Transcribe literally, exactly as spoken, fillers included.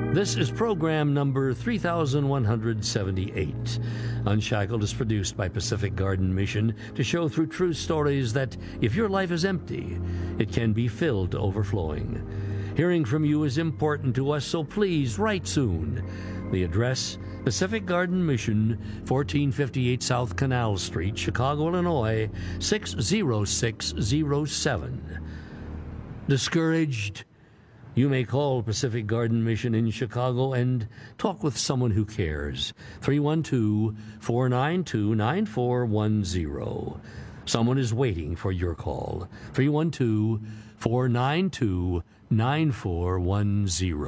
This is program number three thousand one hundred seventy-eight. Unshackled is produced by Pacific Garden Mission to show through true stories that if your life is empty, it can be filled to overflowing. Hearing from you is important to us, so please write soon. The address, Pacific Garden Mission, fourteen fifty-eight South Canal Street, Chicago, Illinois, six zero six zero seven. Discouraged? You may call Pacific Garden Mission in Chicago and talk with someone who cares. three one two, four nine two, nine four one zero. Someone is waiting for your call. three one two, four nine two, nine four one zero.